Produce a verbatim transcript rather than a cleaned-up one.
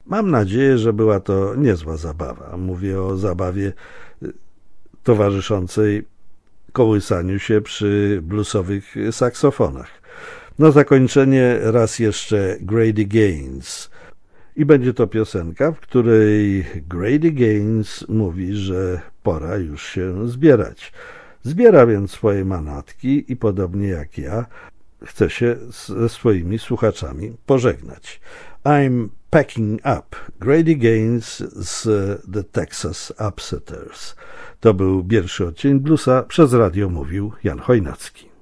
Mam nadzieję, że była to niezła zabawa. Mówię o zabawie towarzyszącej kołysaniu się przy bluesowych saksofonach. Na zakończenie raz jeszcze Grady Gaines. I będzie to piosenka, w której Grady Gaines mówi, że pora już się zbierać. Zbiera więc swoje manatki i podobnie jak ja chce się ze swoimi słuchaczami pożegnać. I'm packing up. Grady Gaines z The Texas Upsetters. To był pierwszy odcinek bluesa. Przez radio mówił Jan Chojnacki.